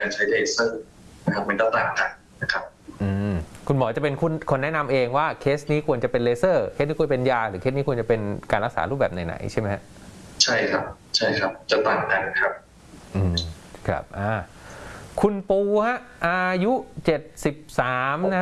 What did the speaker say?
การใช้เลเซอร์นะครับมันก็ต่างกันนะครับคุณหมอจะเป็นคนแนะนำเองว่าเคสนี้ควรจะเป็นเลเซอร์เคสนี้ควรเป็นยาหรือเคสนี้ควรจะเป็นการรักษารูปแบบไหนๆใช่ไหมฮะใช่ครับใช่ครับจะต่างกันครับครับคุณปูฮะอายุ73นะ